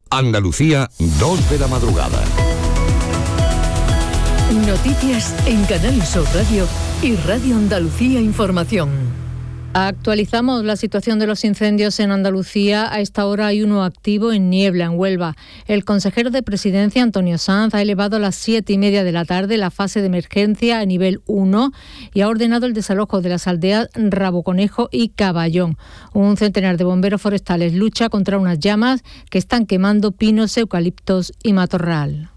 Andalucía, 2 de la madrugada. Noticias en Canal Sur Radio y Radio Andalucía Información. Actualizamos la situación de los incendios en Andalucía. A esta hora hay uno activo en Niebla, en Huelva. El consejero de Presidencia, Antonio Sanz, ha elevado a las 7:30 de la tarde la fase de emergencia a nivel 1 y ha ordenado el desalojo de las aldeas Raboconejo y Caballón. Un centenar de bomberos forestales lucha contra unas llamas que están quemando pinos, eucaliptos y matorral.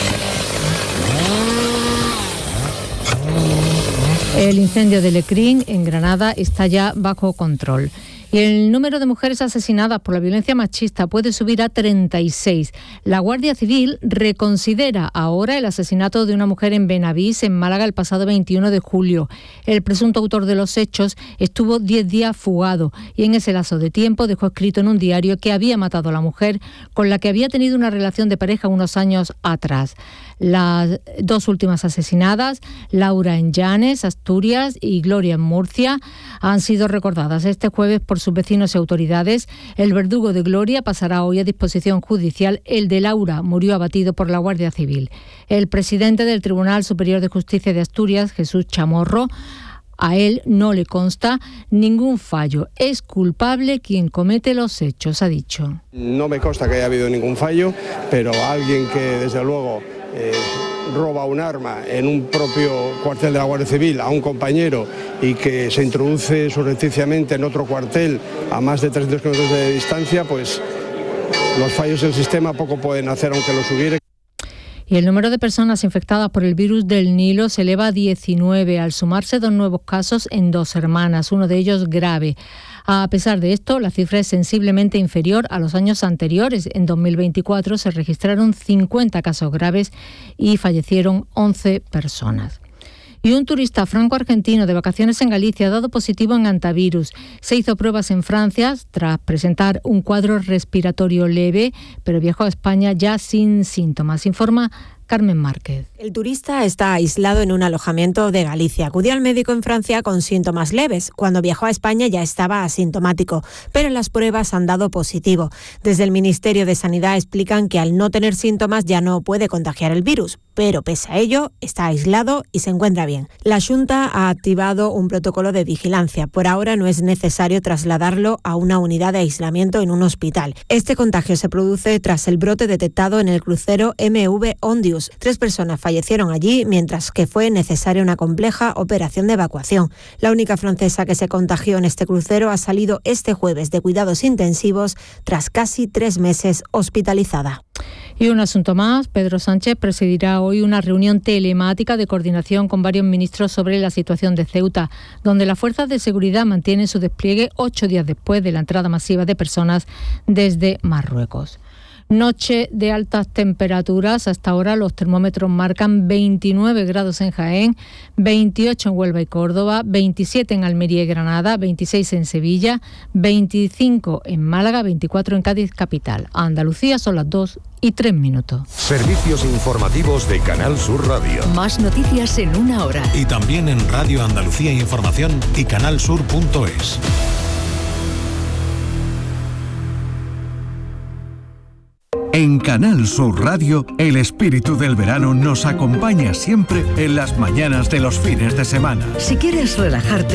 El incendio de Lecrín, en Granada, está ya bajo control. Y el número de mujeres asesinadas por la violencia machista puede subir a 36. La Guardia Civil reconsidera ahora el asesinato de una mujer en Benavís, en Málaga, el pasado 21 de julio. El presunto autor de los hechos estuvo 10 días fugado y en ese lapso de tiempo dejó escrito en un diario que había matado a la mujer con la que había tenido una relación de pareja unos años atrás. Las dos últimas asesinadas, Laura en Llanes, Asturias, y Gloria en Murcia, han sido recordadas este jueves por sus vecinos y autoridades. El verdugo de Gloria pasará hoy a disposición judicial. El de Laura murió abatido por la Guardia Civil. El presidente del Tribunal Superior de Justicia de Asturias, Jesús Chamorro, a él no le consta ningún fallo. Es culpable quien comete los hechos, ha dicho. No me consta que haya habido ningún fallo, pero alguien que desde luego roba un arma en un propio cuartel de la Guardia Civil a un compañero y que se introduce surrepticiamente en otro cuartel a más de 300 kilómetros de distancia, pues los fallos del sistema poco pueden hacer aunque los hubiere. Y el número de personas infectadas por el virus del Nilo se eleva a 19, al sumarse 2 nuevos casos en 2 hermanas, uno de ellos grave. A pesar de esto, la cifra es sensiblemente inferior a los años anteriores. En 2024 se registraron 50 casos graves y fallecieron 11 personas. Y un turista franco-argentino de vacaciones en Galicia ha dado positivo en hantavirus. Se hizo pruebas en Francia tras presentar un cuadro respiratorio leve, pero viajó a España ya sin síntomas, informa Carmen Márquez. El turista está aislado en un alojamiento de Galicia. Acudió al médico en Francia con síntomas leves. Cuando viajó a España ya estaba asintomático, pero las pruebas han dado positivo. Desde el Ministerio de Sanidad explican que al no tener síntomas ya no puede contagiar el virus, pero pese a ello está aislado y se encuentra bien. La Xunta ha activado un protocolo de vigilancia. Por ahora no es necesario trasladarlo a una unidad de aislamiento en un hospital. Este contagio se produce tras el brote detectado en el crucero MV Ondius. 3 personas fallecieron allí, mientras que fue necesaria una compleja operación de evacuación. La única francesa que se contagió en este crucero ha salido este jueves de cuidados intensivos tras casi 3 meses hospitalizada. Y un asunto más, Pedro Sánchez presidirá hoy una reunión telemática de coordinación con varios ministros sobre la situación de Ceuta, donde las fuerzas de seguridad mantienen su despliegue 8 días después de la entrada masiva de personas desde Marruecos. Noche de altas temperaturas. Hasta ahora los termómetros marcan 29 grados en Jaén, 28 en Huelva y Córdoba, 27 en Almería y Granada, 26 en Sevilla, 25 en Málaga, 24 en Cádiz capital. A Andalucía son las 2:03. Servicios informativos de Canal Sur Radio. Más noticias en 1 hora. Y también en Radio Andalucía Información y canalsur.es. En Canal Sur Radio, el espíritu del verano nos acompaña siempre en las mañanas de los fines de semana. Si quieres relajarte